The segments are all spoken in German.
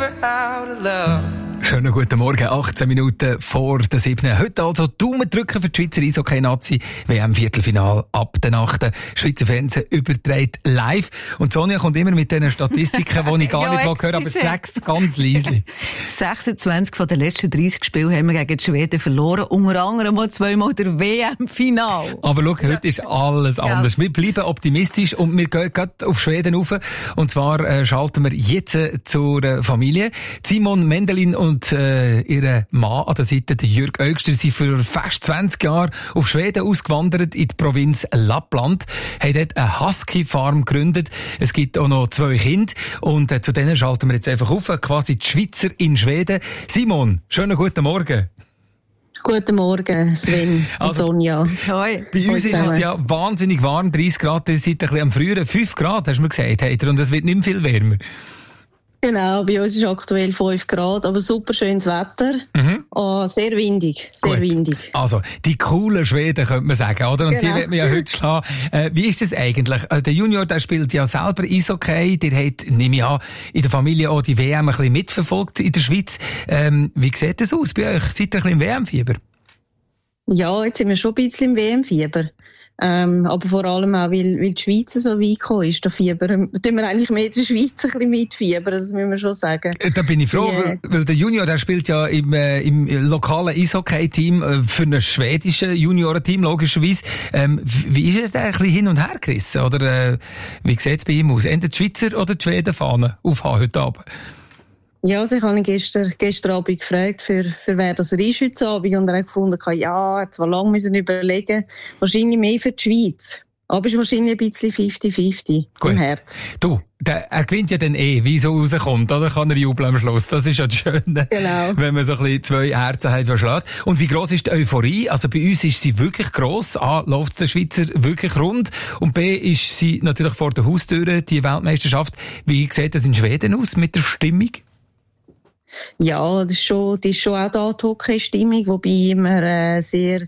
never out of love. Schönen guten Morgen, 18 Minuten vor der 7. Heute also Daumen drücken für die Schweizer Eishockey-Nazi. WM-Viertelfinal ab der 8. Schweizer Fernsehen überträgt live. Und Sonja kommt immer mit diesen Statistiken, die ich gar nicht höre, aber sag's ganz leise. 26 von den letzten 30 Spielen haben wir gegen die Schweden verloren. Unter anderem auch zweimal der WM-Final. Aber schau, heute ist alles anders. Wir bleiben optimistisch und wir gehen gerade auf Schweden rauf. Und zwar schalten wir jetzt zur Familie. Simon Mendelin und ihre Mann an der Seite, der Jürg Oegster, sind für fast 20 Jahre auf Schweden ausgewandert in die Provinz Lappland, haben dort eine Husky-Farm gegründet. Es gibt auch noch 2 Kinder und zu denen schalten wir jetzt einfach auf, quasi die Schweizer in Schweden. Simon, schönen guten Morgen. Guten Morgen, Sven und Sonja. Hoi. Bei uns ist es ja wahnsinnig warm, 30 Grad, ihr seid ein bisschen am früheren 5 Grad, hast du mir gesagt, und es wird nicht mehr viel wärmer. Genau, bei uns ist aktuell 5 Grad, aber super schönes Wetter. Sehr windig, sehr windig. Also, die coolen Schweden, könnte man sagen, oder? Und genau. Die wird man ja heute schlagen. Wie ist das eigentlich? Der Junior, der spielt ja selber Eishockey. Der hat, nehme ich an, in der Familie auch die WM ein bisschen mitverfolgt in der Schweiz. Wie sieht das aus bei euch? Seid ihr ein bisschen im WM-Fieber? Ja, jetzt sind wir schon ein bisschen im WM-Fieber. Aber vor allem auch, weil die Schweiz so weit gekommen ist, da tun wir eigentlich mehr in der Schweiz ein bisschen mitfiebern, das müssen wir schon sagen. Da bin ich froh, weil der Junior, der spielt ja im lokalen Eishockey-Team für ein schwedisches Juniorenteam, logischerweise. Wie ist er da ein bisschen hin und her gerissen? Oder wie sieht es bei ihm aus? Entweder die Schweizer oder die Schweden-Fahne aufhaben heute Abend? Ja, also ich habe ihn gestern Abend gefragt, für wer das er ist heute Abend, und er hat gefunden, ja, er hat zwar lange müssen überlegen, wahrscheinlich mehr für die Schweiz. Aber es ist wahrscheinlich ein bisschen 50-50 im Herz. Du, er gewinnt ja dann wie so rauskommt, oder? Kann er jubeln am Schluss. Das ist ja das Schöne, genau. Wenn man so ein bisschen 2 Herzen hat, die schlägt. Und wie gross ist die Euphorie? Also bei uns ist sie wirklich gross. A, läuft der Schweizer wirklich rund. Und B, ist sie natürlich vor der Haustür, die Weltmeisterschaft. Wie sieht das in Schweden aus mit der Stimmung? Ja, das ist schon auch da die Hockey-Stimmung, wobei immer sehr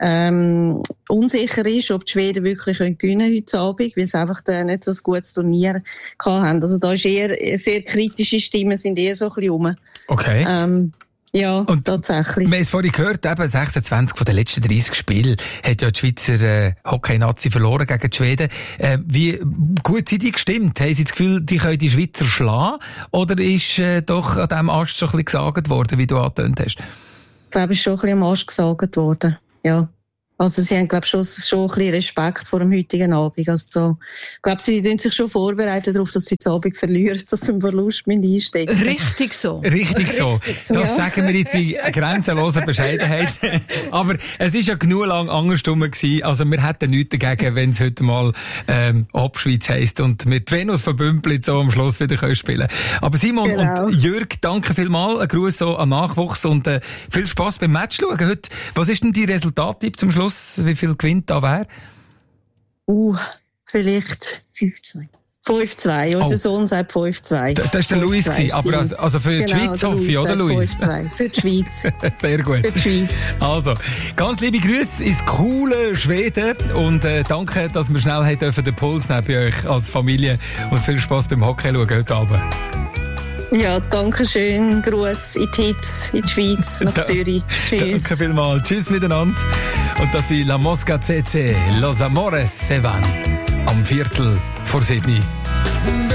unsicher ist, ob die Schweden wirklich gewinnen heute Abend, weil sie einfach nicht so ein gutes Turnier hatten. Also da ist eher sehr kritische Stimmen, sind eher so ein bisschen rum. Okay. Ja, und tatsächlich. Wir haben es vorhin gehört, eben 26 von den letzten 30 Spielen hat ja die Schweizer Hockey-Nazi verloren gegen die Schweden. Wie gut sind die gestimmt? Haben Sie das Gefühl, die können die Schweizer schlagen? Oder ist doch an diesem Ast schon ein bisschen gesagt worden, wie du angetönt hast? Ich glaube, es ist schon ein bisschen am Ast gesagt worden, ja. Also sie haben, glaube ich, schon ein bisschen Respekt vor dem heutigen Abend. Also, ich glaube, sie tun sich schon vorbereiten darauf, dass sie den Abend verlieren, dass sie einen Verlust einstecken. Richtig so. Richtig so. Das sagen wir jetzt in grenzenloser Bescheidenheit. Aber es ist ja genug lang andersrum gewesen. Also wir hätten nichts dagegen, wenn es heute mal Abschweiz heisst und mit Venus von Bümplitz so am Schluss wieder spielen können. Aber Simon und Jürg, danke vielmals. Ein Gruß so an Nachwuchs und viel Spass beim Match schauen heute. Was ist denn die Resultattipp zum Schluss? Wie viel gewinnt da wer? Vielleicht 5-2. 5-2. Unser Sohn sagt 5-2. Das war der Luis, aber also für die Schweiz hoffe ich, oder Luis? 5-2. Für die Schweiz. Sehr gut. Für die Schweiz. Also, ganz liebe Grüße ins coole Schweden und danke, dass wir schnell den Puls nehmen bei euch als Familie und viel Spass beim Hockey schauen heute Abend. Ja, danke schön. Gruß in die Hits, in die Schweiz, nach Zürich. Tschüss. Danke vielmals. Tschüss miteinander. Und das sind La Mosca CC, Los Amores se van. Am 6:45.